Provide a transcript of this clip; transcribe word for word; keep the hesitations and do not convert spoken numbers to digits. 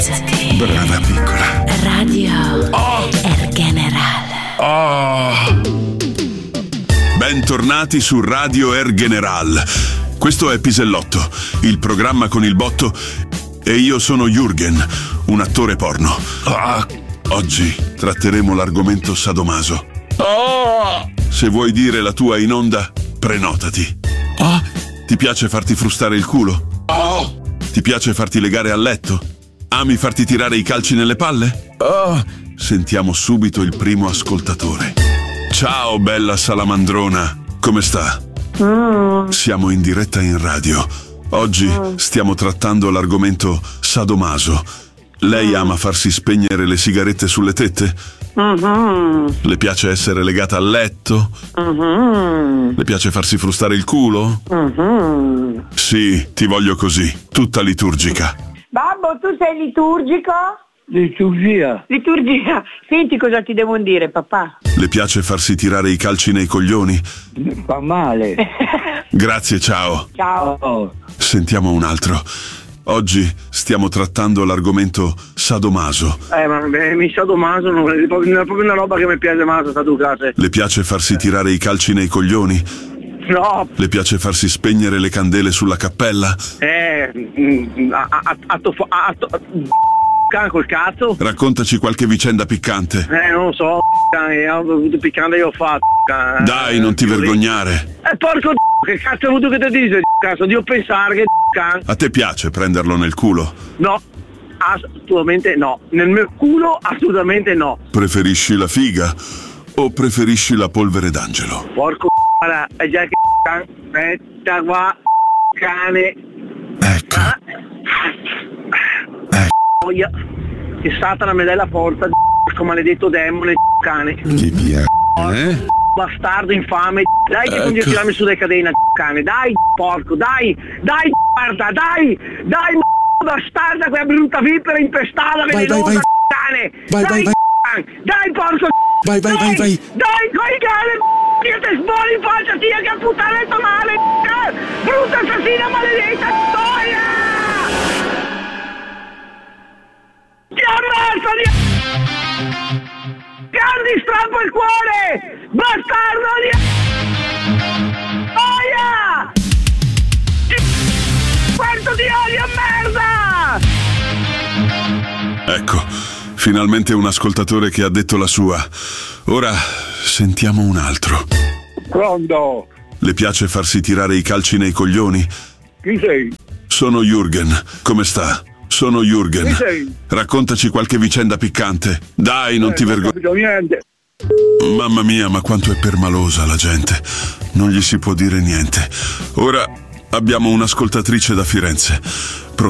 Brava piccola. Radio Oh. Er General. Oh. Bentornati su Radio Er General. Questo è Pisellotto, il programma con il botto, e io sono Jürgen, un attore porno. Ah. Oggi tratteremo l'argomento sadomaso. Oh. Se vuoi dire la tua in onda, prenotati. Oh. Ti piace farti frustare il culo? Oh. Ti piace farti legare al letto? Ami farti tirare i calci nelle palle? Oh. Sentiamo subito il primo ascoltatore. Ciao bella salamandrona, come sta? Mm. Siamo in diretta in radio. Oggi mm. stiamo trattando l'argomento sadomaso. Lei mm. ama farsi spegnere le sigarette sulle tette? Mm-hmm. Le piace essere legata al letto? Mm-hmm. Le piace farsi frustare il culo? Mm-hmm. Sì, ti voglio così, tutta liturgica. Babbo, tu sei liturgico? Liturgia. Liturgia. Senti cosa ti devo dire, papà. Le piace farsi tirare i calci nei coglioni? Fa male. Grazie, ciao. Ciao. Oh. Sentiamo un altro. Oggi stiamo trattando l'argomento sadomaso. Eh, ma mi sadomaso non è proprio una roba che mi piace mai, sta tu case. Le piace farsi tirare i calci nei coglioni? No. Le piace farsi spegnere le candele sulla cappella? Eh, a, a, a, a, a, a col cazzo. Raccontaci qualche vicenda piccante. Eh, non lo so, c***o, piccante io ho fatto. C***o. Dai, non ti vergognare. Eh, porco c***o, che cazzo hai avuto che ti dice, cazzo, Dio pensare che c***o. A te piace prenderlo nel culo? No, assolutamente no. Nel mio culo assolutamente no. Preferisci la figa o preferisci la polvere d'angelo? Porco c***o, è già che c***o, aspetta qua, cane. Ecco. Ah. Che Satana mi dai la forza, d***o, maledetto demone, d***o, cane. Che piace, eh? Bastardo infame, dai che non Ecco. tirarmi su dai cadena, d***o, cane, dai porco, dai, dai guarda, dai, dai bastarda, quella brutta vipera impestata, Vai, vai, venenuta, vai. cane, Vai, dai, vai, vai. cane, dai porco, Vai, vai, dai, vai, vai. dai, coi cane, io te sboli in faccia, tia che puttanetto male, eh, brutta assassina maledetta, storia! Ti ammazzo di... Cardi, strappo il cuore! Bastardo di... Oia! Quanto ti odio, merda! Ecco, finalmente un ascoltatore che ha detto la sua. Ora sentiamo un altro. Pronto? Le piace farsi tirare i calci nei coglioni? Chi sei? Sono Jürgen, come sta? Sono Jürgen. Chi sei? Raccontaci qualche vicenda piccante. Dai, non Eh, ti non ho vergogni. capito niente. Mamma mia, ma quanto è permalosa la gente. Non gli si può dire niente. Ora abbiamo un'ascoltatrice da Firenze.